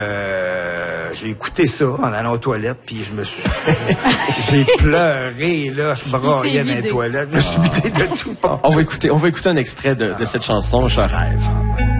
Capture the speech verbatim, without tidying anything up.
Euh, j'ai écouté ça en allant aux toilettes, puis je me suis... j'ai pleuré, là, je braillais dans les toilettes, je me suis vidé de tout. On va écouter, on va écouter un extrait de, de cette chanson, Je rêve.